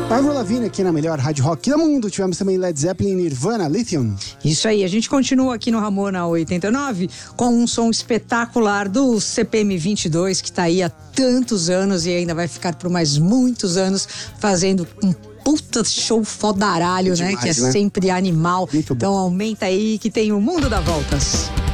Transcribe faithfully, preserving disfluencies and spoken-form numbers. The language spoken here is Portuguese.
Avril Lavigne aqui na melhor rádio rock do mundo. Tivemos também Led Zeppelin, Nirvana, Lithium. Isso aí, a gente continua aqui no Ramona oitenta e nove com um som espetacular do C P M vinte e dois, que tá aí há tantos anos e ainda vai ficar por mais muitos anos fazendo um puta show fodaralho, é demais, né? Que é né? sempre animal. Muito então bom. Aumenta aí que tem o Mundo dá Voltas.